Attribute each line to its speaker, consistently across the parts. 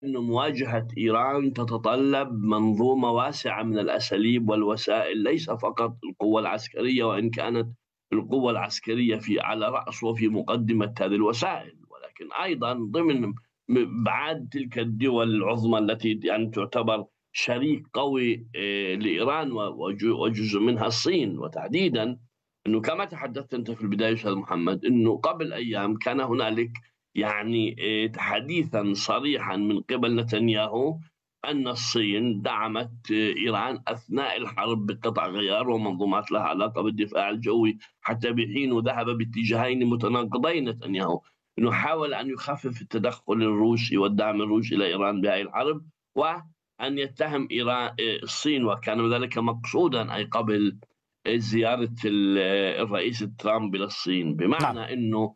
Speaker 1: أن مواجهة إيران تتطلب منظومة واسعة من الأساليب والوسائل، ليس فقط القوة العسكرية، وإن كانت القوة العسكرية على رأس وفي مقدمة هذه الوسائل، ولكن أيضا ضمن بعد تلك الدول العظمى التي يعني تعتبر شريك قوي لإيران، وجزء منها الصين. وتحديدا أنه كما تحدثت أنت في البداية أستاذ محمد، أنه قبل أيام كان هنالك يعني حديثا صريحا من قبل نتنياهو أن الصين دعمت إيران أثناء الحرب بقطع غيار ومنظومات لها علاقة بالدفاع الجوي، حتى بحين ذهب باتجاهين متناقضين نتنياهو، أنه حاول أن يخفف التدخل الروسي والدعم الروسي لإيران بهذه الحرب، وأن يتهم إيران الصين، وكان ذلك مقصودا أي قبل زيارة الرئيس ترامب إلى الصين،
Speaker 2: نعم.
Speaker 1: بمعنى أنه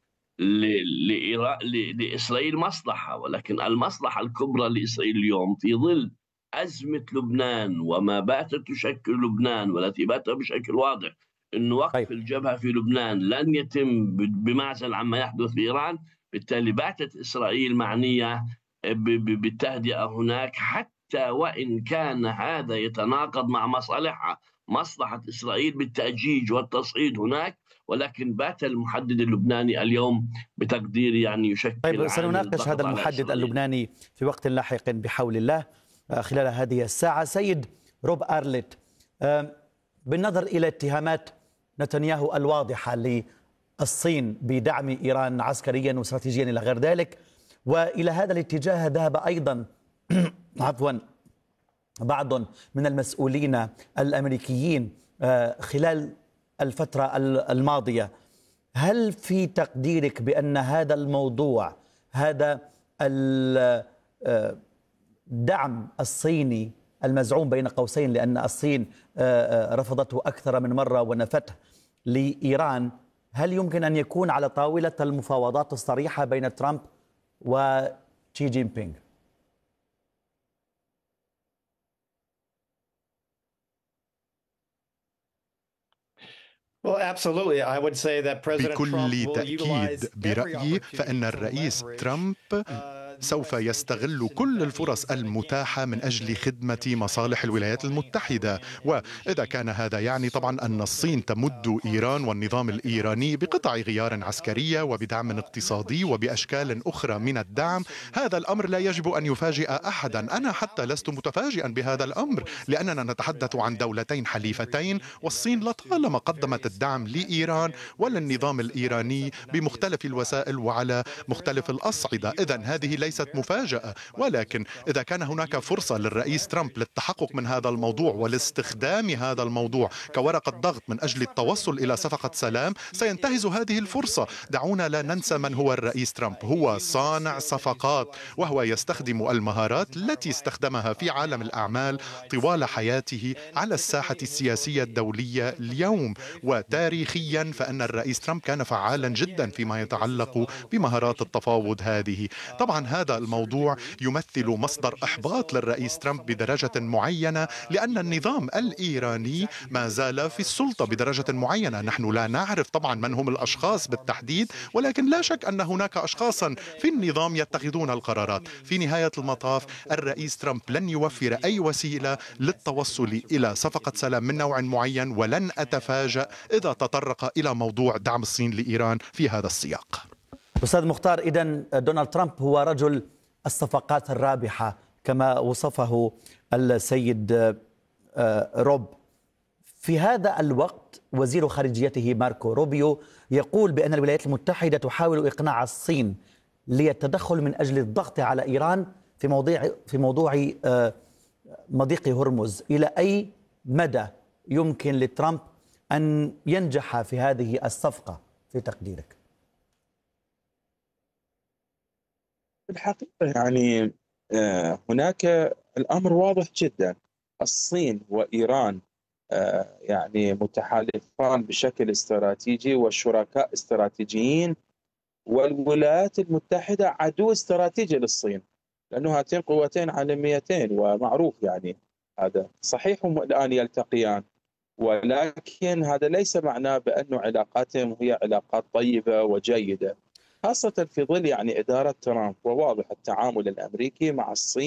Speaker 1: لإسرائيل مصلحة، ولكن المصلحة الكبرى لإسرائيل اليوم في ظل أزمة لبنان وما باتت تشكل لبنان، والتي بات بشكل واضح أن
Speaker 2: طيب.
Speaker 1: وقف الجبهة في لبنان لن يتم بمعزل عما يحدث في إيران. بالتالي باتت إسرائيل معنية بالتهدئة هناك، حتى وإن كان هذا يتناقض مع مصالحها، مصلحة إسرائيل بالتأجيج والتصعيد هناك، ولكن بات المحدد اللبناني اليوم بتقديري يعني
Speaker 2: طيب،
Speaker 1: يشكل عامل
Speaker 2: سنناقش هذا
Speaker 1: ضغط على
Speaker 2: المحدد
Speaker 1: إسرائيل.
Speaker 2: اللبناني في وقت لاحق بحول الله خلال هذه الساعة. سيد روب أرليت، بالنظر إلى اتهامات نتنياهو الواضحة للصين بدعم إيران عسكريا واستراتيجيا إلى غير ذلك، وإلى هذا الاتجاه ذهب أيضا عفوا بعض من المسؤولين الأمريكيين خلال الفترة الماضية، هل في تقديرك بأن هذا الموضوع، هذا الدعم الصيني المزعوم بين قوسين، لأن الصين رفضته أكثر من مرة ونفته لإيران، هل يمكن أن يكون على طاولة المفاوضات الصريحة بين ترامب وشي جين بينغ؟
Speaker 3: بكل تأكيد برأيي فإن الرئيس ترامب سوف يستغل كل الفرص المتاحة من أجل خدمة مصالح الولايات المتحدة. وإذا كان هذا يعني طبعا أن الصين تمد إيران والنظام الإيراني بقطع غيار عسكرية وبدعم اقتصادي وبأشكال أخرى من الدعم، هذا الأمر لا يجب أن يفاجئ أحدا. أنا حتى لست متفاجئا بهذا الأمر، لأننا نتحدث عن دولتين حليفتين، والصين لطالما قدمت الدعم لإيران وللنظام الإيراني بمختلف الوسائل وعلى مختلف الأصعدة. إذن هذه ليست مفاجأة، ولكن إذا كان هناك فرصة للرئيس ترامب للتحقق من هذا الموضوع ولاستخدام هذا الموضوع كورقة ضغط من أجل التوصل إلى صفقة سلام، سينتهز هذه الفرصة. دعونا لا ننسى من هو الرئيس ترامب، هو صانع صفقات، وهو يستخدم المهارات التي استخدمها في عالم الأعمال طوال حياته على الساحة السياسية الدولية اليوم. وتاريخيا فإن الرئيس ترامب كان فعالا جدا فيما يتعلق بمهارات التفاوض هذه. طبعا هذا الموضوع يمثل مصدر إحباط للرئيس ترامب بدرجة معينة، لأن النظام الإيراني ما زال في السلطة بدرجة معينة. نحن لا نعرف طبعا من هم الأشخاص بالتحديد، ولكن لا شك أن هناك أشخاصا في النظام يتخذون القرارات. في نهاية المطاف الرئيس ترامب لن يوفر أي وسيلة للتوصل إلى صفقة سلام من نوع معين، ولن أتفاجأ إذا تطرق إلى موضوع دعم الصين لإيران في هذا السياق.
Speaker 2: أستاذ مختار، إذن دونالد ترامب هو رجل الصفقات الرابحة كما وصفه السيد روب. في هذا الوقت وزير خارجيته ماركو روبيو يقول بأن الولايات المتحدة تحاول إقناع الصين للتدخل من أجل الضغط على إيران في موضوع مضيق هرمز. إلى أي مدى يمكن لترامب أن ينجح في هذه الصفقة في تقديرك؟
Speaker 4: في الحقيقة يعني هناك الأمر واضح جدا. الصين وإيران يعني متحالفان بشكل استراتيجي وشركاء استراتيجيين، والولايات المتحدة عدو استراتيجي للصين، لأنه هاتين قوتين عالميتين ومعروف. يعني هذا صحيح، هم الآن يلتقيان، ولكن هذا ليس معناه بأن علاقاتهم هي علاقات طيبة وجيدة. خاصة في ظل يعني إدارة ترامب، وواضح التعامل الأمريكي مع الصين